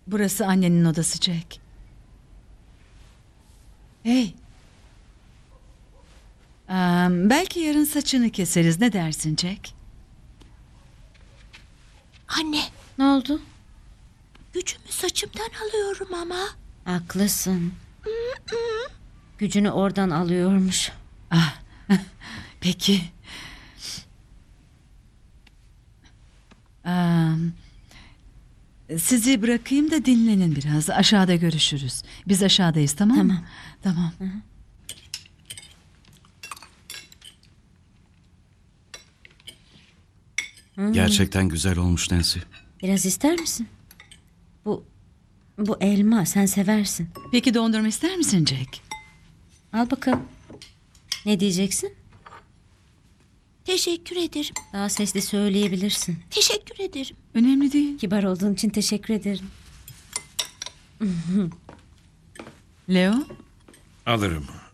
Burası annenin odası Jack. Hey. Belki yarın saçını keseriz. Ne dersin Jack? Anne, Ne oldu? gücümü saçımdan alıyorum ama. Haklısın. Gücünü oradan alıyormuş. Ah, peki. Sizi bırakayım da dinlenin biraz. Aşağıda görüşürüz. Biz aşağıdayız, tamam mı? Tamam. Gerçekten güzel olmuş Nancy. Biraz ister misin? Bu elma, sen seversin. Peki dondurma ister misin Jack? Al bakalım. Ne diyeceksin? Teşekkür ederim. Daha sesli söyleyebilirsin. Teşekkür ederim. Önemli değil. Kibar olduğun için teşekkür ederim. Leo, Alırım.